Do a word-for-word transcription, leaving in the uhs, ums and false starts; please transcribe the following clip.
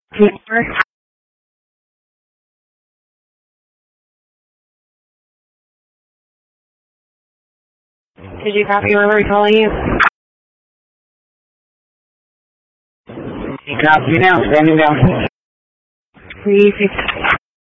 Did you copy where we're calling you? Copy now, standing down. three six